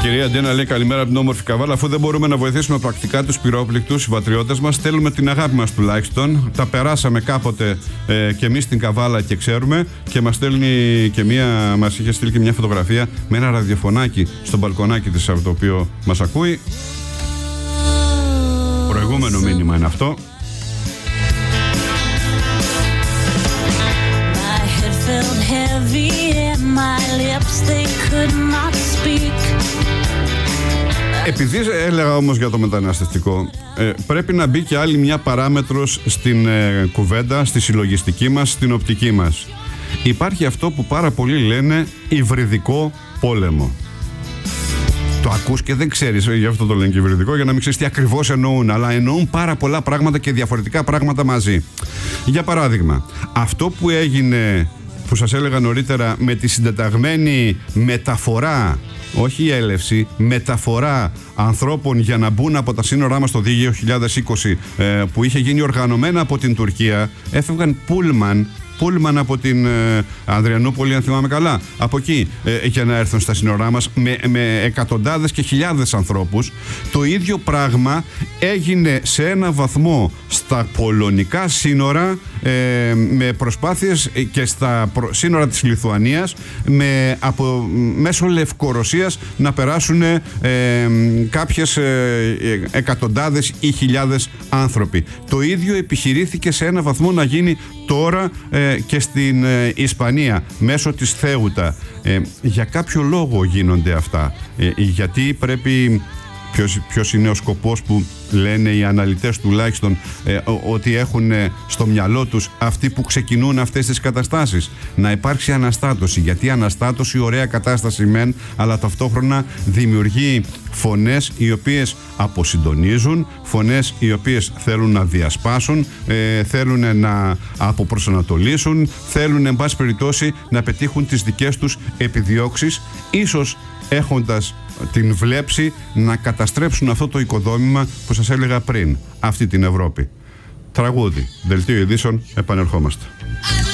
Κυρία Αντένα λέει καλημέρα από την όμορφη Καβάλα. Αφού δεν μπορούμε να βοηθήσουμε πρακτικά τους πυρόπληκτους συμπατριώτες μας, στέλνουμε την αγάπη μας τουλάχιστον. Τα περάσαμε κάποτε και εμείς στην Καβάλα και ξέρουμε. Και μας στέλνει και μας είχε στείλει και μια φωτογραφία με ένα ραδιοφωνάκι στο μπαλκονάκι της, από το οποίο μας ακούει. Προηγούμενο μήνυμα είναι αυτό. Επειδή έλεγα όμως για το μεταναστευτικό, πρέπει να μπει και άλλη μια παράμετρος στην κουβέντα, στη συλλογιστική μας, στην οπτική μας. Υπάρχει αυτό που πάρα πολλοί λένε υβριδικό πόλεμο. Το ακούς και δεν ξέρεις, γι' αυτό το λένε και υβριδικό, για να μην ξέρεις τι ακριβώς εννοούν, αλλά εννοούν πάρα πολλά πράγματα και διαφορετικά πράγματα μαζί. Για παράδειγμα, αυτό που έγινε, που σας έλεγα νωρίτερα, με τη συντεταγμένη μεταφορά, όχι η έλευση, μεταφορά ανθρώπων για να μπουν από τα σύνορά μας το 2020, που είχε γίνει οργανωμένα από την Τουρκία. Έφευγαν πούλμαν από την Ανδριανούπολη, αν θυμάμαι καλά, από εκεί, για να έρθουν στα σύνορά μας με εκατοντάδες και χιλιάδες ανθρώπους. Το ίδιο πράγμα έγινε σε ένα βαθμό στα πολωνικά σύνορα, με προσπάθειες και στα σύνορα της Λιθουανίας, μέσω Λευκορωσίας να περάσουν κάποιες εκατοντάδες ή χιλιάδες άνθρωποι. Το ίδιο επιχειρήθηκε σε ένα βαθμό να γίνει τώρα και στην Ισπανία, μέσω της Θέουτα. Για κάποιο λόγο γίνονται αυτά. Γιατί πρέπει... Ποιος είναι ο σκοπός που λένε οι αναλυτές τουλάχιστον ότι έχουν στο μυαλό τους αυτοί που ξεκινούν αυτές τις καταστάσεις? Να υπάρξει αναστάτωση, γιατί η αναστάτωση ωραία κατάσταση μεν, αλλά ταυτόχρονα δημιουργεί φωνές οι οποίες αποσυντονίζουν, φωνές οι οποίες θέλουν να διασπάσουν, θέλουν να αποπροσανατολίσουν, θέλουν εν πάση περιπτώσει να πετύχουν τις δικές τους επιδιώξεις, ίσως έχοντας την βλέψη να καταστρέψουν αυτό το οικοδόμημα που σας έλεγα πριν, αυτή την Ευρώπη. Τραγούδι, δελτίο ειδήσεων, επανερχόμαστε.